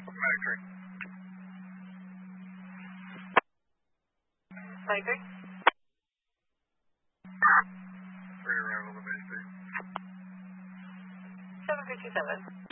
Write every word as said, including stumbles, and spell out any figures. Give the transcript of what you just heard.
Factory. Factory. Free arrival to base two. seven three two seven.